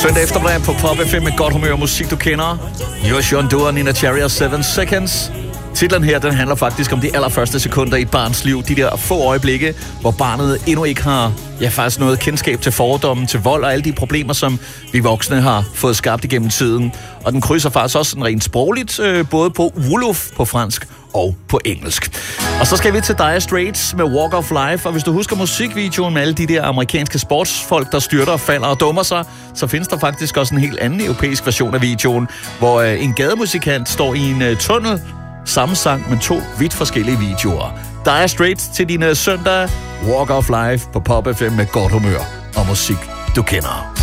Søndag eftermiddag på Pop FM med godt humør og musik, du kender. Josh John Doe og Nina Cherry og 7 Seconds. Titlen her, den handler faktisk om de allerførste sekunder i et barns liv. De der få øjeblikke, hvor barnet endnu ikke har faktisk noget kendskab til fordomme, til vold og alle de problemer, som vi voksne har fået skabt igennem tiden. Og den krydser faktisk også sådan rent sprogligt, både på Wolof på fransk og på engelsk. Og så skal vi til Dire Straits med Walk of Life. Og hvis du husker musikvideoen med alle de der amerikanske sportsfolk, der styrter og falder og dummer sig, så findes der faktisk også en helt anden europæisk version af videoen, hvor en gademusikant står i en tunnel, samme sang med 2 vidt forskellige videoer. Dire Straits til din søndag. Walk of Life på Pop FM med godt humør og musik, du kender.